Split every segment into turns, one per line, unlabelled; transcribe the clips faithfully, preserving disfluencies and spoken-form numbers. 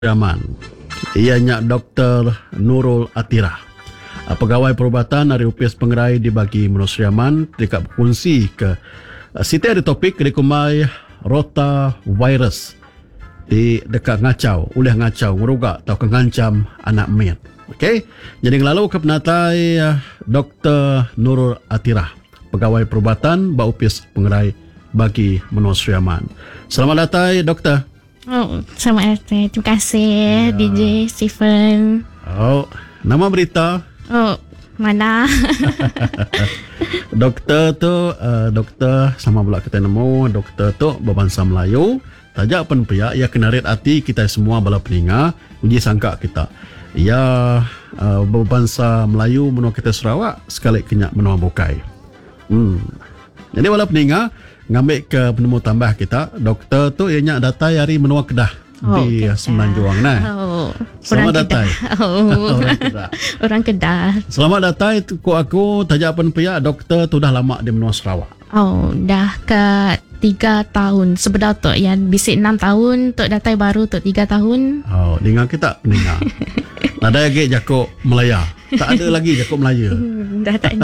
Yaman. Ianya Doktor Nurul Atirah. Pegawai perubatan dari U P S Pengerai dibagi Manusia Yaman dekat berkongsi ke Siti ada topik dikumai rota virus di dekat ngacau, oleh ngacau, merugak atau kengancam anak mit. Okey. Jadi lalu ke penatai Doktor Nurul Atirah, pegawai perubatan ba U P S Pengerai bagi Manusia Yaman. Selamat datang Doktor.
Oh, selamat datang. Terima kasih
Ya.
D J Stephen.
Oh, nama berita?
Oh, mana?
Doktor tu, uh, doktor sama pula kita nemu, doktor tu berbangsa Melayu. Tajak pun pihak, ia kena red hati kita semua bala peninga, uji sangka kita. Ia uh, berbangsa Melayu menua kita Sarawak, sekali kenyak menua bukai. Hmm. Jadi bala peninga, ngambil ke penemu tambah kita, doktor tu ianya datai hari menua Kedah
Oh,
di
Kedah.
Semenanjung Juang nah.
Oh,
Selamat
orang
datang.
Kedah. Oh,
Orang Kedah.
orang Kedah.
Selamat datang ku aku tajak pun pihak doktor tu dah lama di menua Sarawak.
Oh, dah ke tiga tahun. Sebenarnya tu yang bisik enam tahun, tu datai baru tu tiga tahun.
Oh, dengar kita pendengar. Ada lagi Jakub Melaya. Tak ada lagi Jakub Melaya.
Hmm, dah tak ada.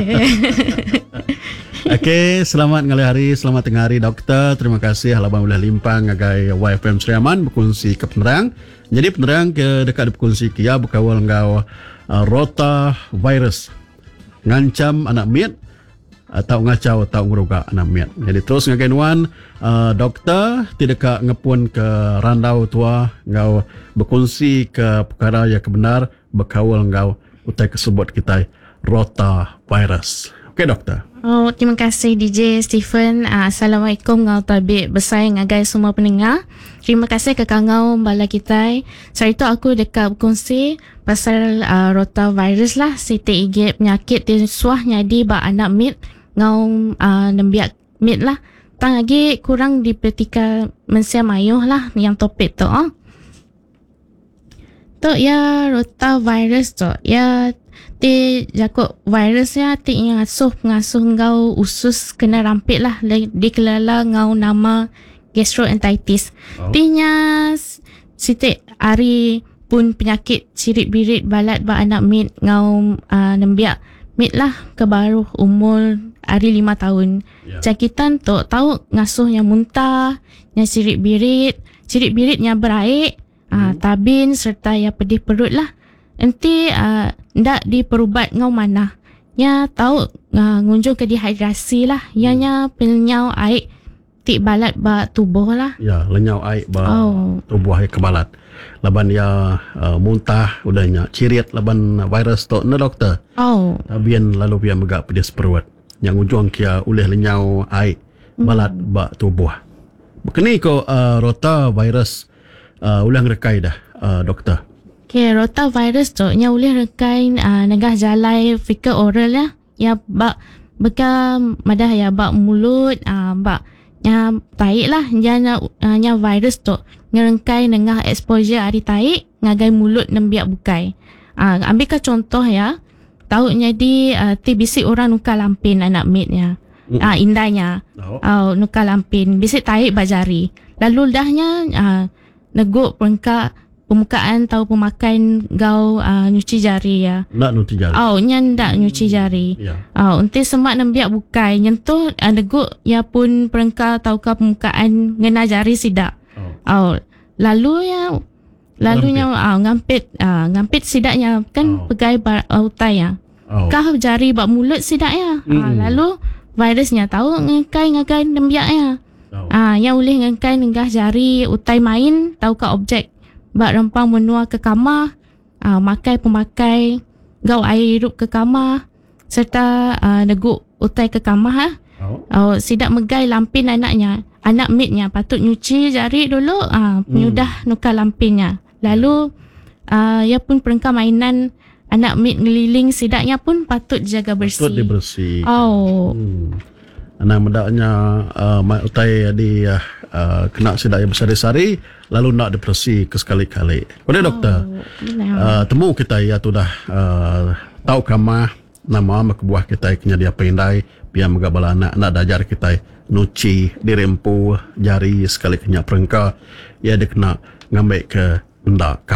Okey, selamat ngali hari, selamat tengah hari doktor. Terima kasih halaman boleh limpang ngagai Y F M Seriaman berkongsi ke penerang. Jadi penerang ke dekat berkongsi kia berkawal ngau uh, rota virus. Ngancam anak mit atau ngacau atau ngerugak anak mit. Jadi terus ngagai nuan uh, doktor tidak ngepun ke randau tua ngau berkongsi ke perkara yang kebenar berkawal ngau utai kesebut kita rota virus. Okey doktor.
Oh, terima kasih D J Stephen. Uh, Assalamualaikum ngau tabik besar ngagai semua pendengar. Terima kasih ke kangau bala kita. Saya tu aku dekat berkongsi pasal uh, rotavirus lah. Siti igit penyakit di suah nyadi ba anak mit ngau uh, nembiak mit lah. Tang lagi kurang dipertika mensia mayuh lah yang topik tu. Oh. Tu ya rotavirus tu ya ti jakut virus ya ti yang asuh pengasuh ngau usus kena rampit lah dikelala ngau nama gastroenteritis.
Oh.
Tinya siti hari pun penyakit sirit birit balat ba anak mit ngau uh, nembiak mit lah kebaru umur hari lima tahun.
Ya.
Cakitan tu tahu ngasuh yang muntah, yang sirit birit, sirit birit yang berair, hmm. uh, tabin serta yang pedih perut lah. Nanti uh, ndak diperubat ngau mana. Ya tahu uh, ngunjung ke dehidrasi lah. Hmm. Ianya penyau air tik balat ba tubuh lah.
Ya, lenyau air ba
Oh.
tubuh air kebalat. Laban ya uh, muntah udahnya cirit laban virus tu na doktor.
Oh.
Tabian lalu dia megak pedis perut. Yang ujung kia oleh lenyau air balat hmm. ba tubuh. Bekeni ko uh, rota virus uh, ulang rekai dah uh, doktor.
Okay, rotavirus tu yang boleh rekai uh, negah jalai fikir oral ya. Ya bak beka madah ya bak mulut uh, bak yang taik lah yang uh, yang virus tu ngerengkai nengah exposure hari taik ngagai mulut nembiak bukai. Uh, ambil ke contoh ya. Tahu jadi uh, ti bisik orang nuka lampin anak mit ya.
Mm.
Ah uh, indahnya.
Oh.
Uh, nuka lampin bisik taik bajari. Lalu dahnya uh, neguk perengkak pemukaan atau pemakan gau uh, nyuci jari ya.
Nak nuti jari.
Oh, nyan ndak nyuci jari.
Ya.
Oh, unti semak nembiak bukai nyentuh uh, neguk ya pun perengkak atau ke pemukaan ngena jari sidak.
Oh.
Oh, lalu ya lalunya ah uh, ngampit ah uh, ngampit sidaknya kan
Oh.
pegai bar, uh, utai ya.
Oh.
Kah jari bak mulut sidak ya.
Mm.
Ah, lalu virusnya tahu ngekai ngagai nembiak ya.
Oh.
Ah, yang boleh ngekai nenggah jari utai main tahu ke objek bak rempang menua ke kamar, uh, makai pemakai gau air hidup ke kamar serta uh, neguk utai ke kamar ha.
Oh.
Oh, sidak megai lampin anaknya, anak mitnya patut nyuci jari dulu, uh, penyudah hmm. nuka lampinnya. Lalu uh, ia pun perengkah mainan anak mit ngeliling sidaknya pun patut jaga bersih.
Patut dibersih.
Oh.
Hmm. Anak medaknya uh, utai di uh, uh, kena sidak yang besar-besari lalu nak depresi ke sekali-kali. Boleh doktor?
Oh,
uh, temu kita ya tu dah uh, tahu kama nama kebuah kita kena dia pendai biar megabala anak nak dajar kita nuci dirempu jari sekali kena perengka ya dia kena ngambil ke Ndak